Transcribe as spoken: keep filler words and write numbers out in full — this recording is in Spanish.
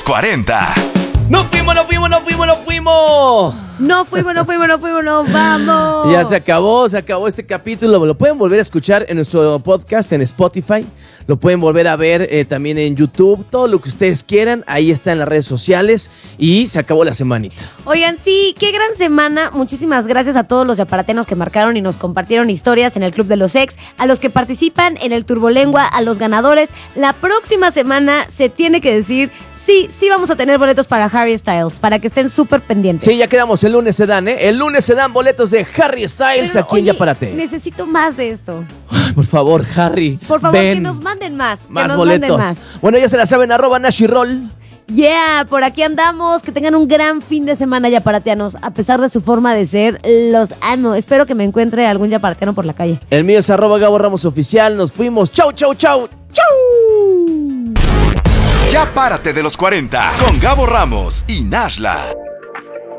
cuarenta. ¡No fuimos, no fuimos, no fuimos, no fuimos! No fuimos, no fuimos, no fuimos, no vamos. Ya se acabó, se acabó este capítulo. Lo pueden volver a escuchar en nuestro podcast en Spotify. Lo pueden volver a ver eh, también en YouTube. Todo lo que ustedes quieran, ahí está en las redes sociales. Y se acabó la semanita. Oigan, sí, qué gran semana. Muchísimas gracias a todos los yaparatenos que marcaron y nos compartieron historias en el Club de los Ex, a los que participan en el Turbolengua, a los ganadores. La próxima semana se tiene que decir, sí, sí vamos a tener boletos para Harry Styles, para que estén súper pendientes. Sí, ya quedamos, el lunes se dan, ¿eh? El lunes se dan boletos de Harry Styles. Pero, aquí oye, en Yaparate. Necesito más de esto. Ay, por favor, Harry. Por favor, ven. que nos manden más. Más que nos boletos. manden más. Bueno, ya se la saben, arroba Nashiroll. Yeah, por aquí andamos. Que tengan un gran fin de semana, yaparateanos. A pesar de su forma de ser, los amo. Espero que me encuentre algún yaparateano por la calle. El mío es arroba Gabo Ramos Oficial. Nos fuimos. Chau, chau, chau. ¡Chau! Ya párate de los cuarenta con Gabo Ramos y Nashla.